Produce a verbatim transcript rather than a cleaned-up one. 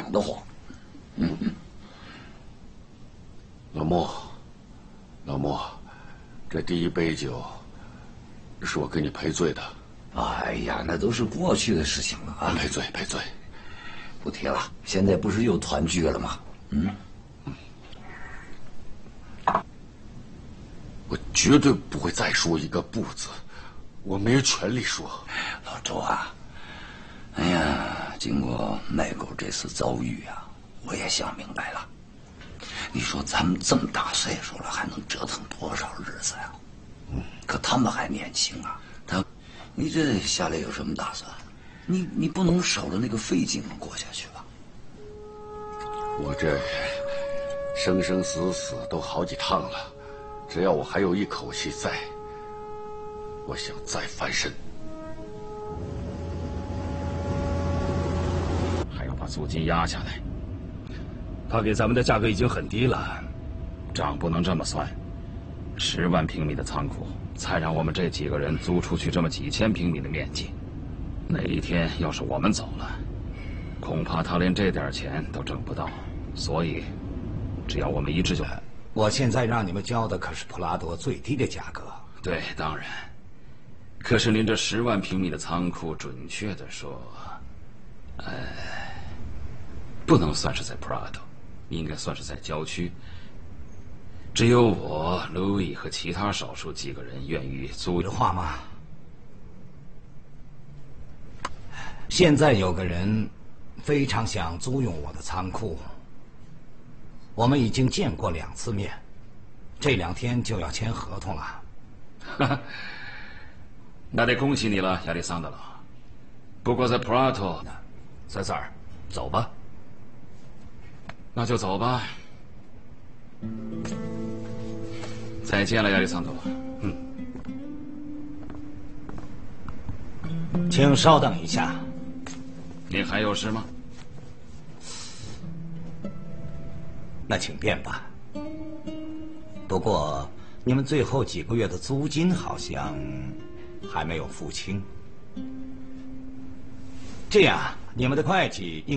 讲得慌。嗯， 老莫，老莫，这第一杯酒是我给你赔罪的。 哎呀，那都是过去的事情了啊！ 赔罪，赔罪， 不提了。现在不是又团聚了吗？嗯。 我绝对不会再说一个不字，我没有权利说。 老周啊，哎呀，经过麦狗这次遭遇啊，我也想明白了。你说咱们这么大岁数了，还能折腾多少日子呀？嗯，可他们还年轻啊。他，你这下来有什么打算？你你不能守着那个废井过下去吧？ 我这生生死死都好几趟了。 只要我还有一口气在，我想再翻身。 还要把租金压下来，他给咱们的价格已经很低了，账不能这么算。十万平米的仓库，才让我们这几个人租出去这么几千平米的面积。哪一天要是我们走了，恐怕他连这点钱都挣不到。所以，只要我们一致就。 我现在让你们交的可是普拉多最低的价格。 对，当然。可是您这十万平米的仓库，准确的说，呃，不能算是在普拉多，应该算是在郊区。只有我、路易和其他少数几个人愿意租。 有话吗？现在有个人非常想租用我的仓库。 我们已经见过两次面，这两天就要签合同了。 哈哈，那得恭喜你了，亚历桑德罗。不过在普拉托，塞萨尔，走吧。那就走吧。再见了，亚历桑德罗。 嗯，请稍等一下。 你还有事吗？ 那请便吧。不过，你们最后几个月的租金好像还没有付清。这样，你们的会计应。